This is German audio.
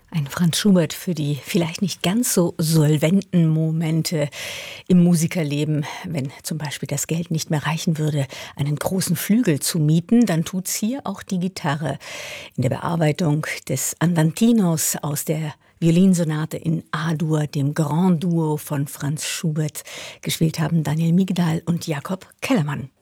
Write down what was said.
Ein Franz Schubert für die vielleicht nicht ganz so solventen Momente im Musikerleben. Wenn zum Beispiel das Geld nicht mehr reichen würde, einen großen Flügel zu mieten, dann tut's hier auch die Gitarre. In der Bearbeitung des Andantinos aus der Violinsonate in A-Dur, dem Grand Duo von Franz Schubert. Gespielt haben Daniel Migdal und Jakob Kellermann.